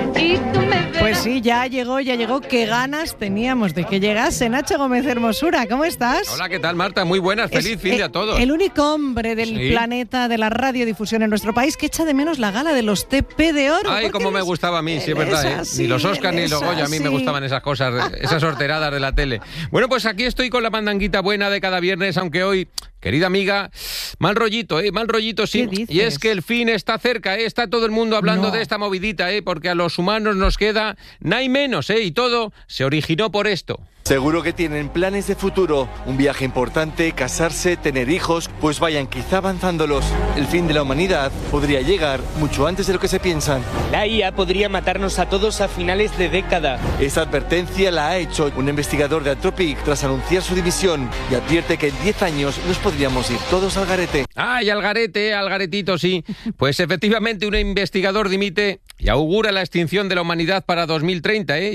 Pues sí, ya llegó. Qué ganas teníamos de que llegase. Nacho Gómez Hermosura, ¿cómo estás? Hola, ¿qué tal, Marta? Muy buenas, feliz fin de a todos. El único hombre del planeta de la radiodifusión en nuestro país que echa de menos la gala de los TP de Oro. Ay, cómo me gustaba a mí, sí, es verdad, ¿eh? Ni los Oscars ni los Goya, a mí me gustaban esas cosas, esas horteradas de la tele. Bueno, pues aquí estoy con la mandanguita buena de cada viernes, aunque hoy, querida amiga, mal rollito, mal rollito, sí. Y es que el fin está cerca, está todo el mundo hablando de esta movidita, porque a los humanos nos queda nada y menos, y todo se originó por esto. Seguro que tienen planes de futuro, un viaje importante, casarse, tener hijos, pues vayan quizá avanzándolos. El fin de la humanidad podría llegar mucho antes de lo que se piensan. La IA podría matarnos a todos a finales de década. Esta advertencia la ha hecho un investigador de Anthropic tras anunciar su dimisión y advierte que en 10 años nos podríamos ir todos al garete. ¡Ay, al garete, al garetito, sí! Pues efectivamente un investigador dimite y augura la extinción de la humanidad para 2030,